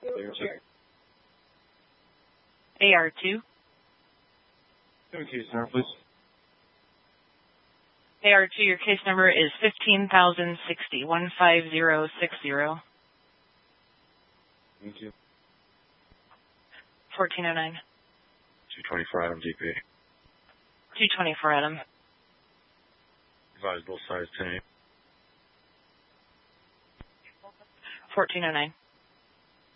AR2. Case number, please. AR2, your case number is 15,060, 15060. Thank you. 1409. 224 Adam DP. 224 Adam. Advise both sides 10. 1409.